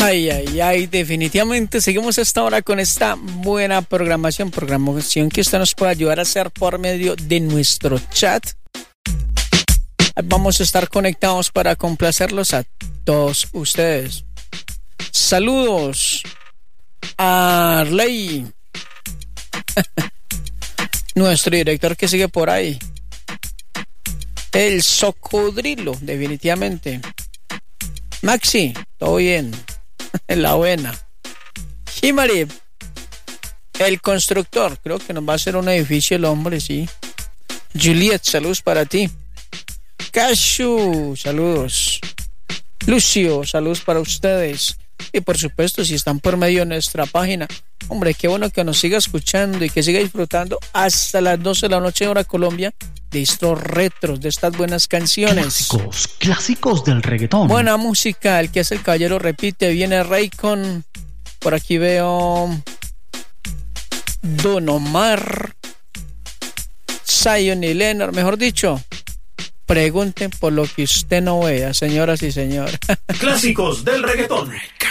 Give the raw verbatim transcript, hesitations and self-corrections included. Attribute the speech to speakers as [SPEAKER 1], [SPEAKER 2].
[SPEAKER 1] Ay, ay, ay, definitivamente seguimos hasta ahora con esta buena programación, programación que usted nos puede ayudar a hacer por medio de nuestro chat. Vamos a estar conectados para complacerlos a todos ustedes. Saludos a Arley, nuestro director que sigue por ahí. El Socodrilo, definitivamente. Maxi, todo bien. En la buena. Himari, el constructor, creo que nos va a hacer un edificio el hombre, sí. Juliet, saludos para ti. Cashu, saludos. Lucio, saludos para ustedes. Y por supuesto, si están por medio de nuestra página, hombre, qué bueno que nos siga escuchando y que siga disfrutando hasta las doce de la noche hora Colombia de estos retros, de estas buenas canciones.
[SPEAKER 2] Clásicos, clásicos del reggaetón.
[SPEAKER 1] Buena música, el que hace el caballero repite, viene Raycon, por aquí veo Don Omar, Zion y Leonard, mejor dicho, pregunten por lo que usted no vea, señoras y señores.
[SPEAKER 3] Clásicos del reggaetón.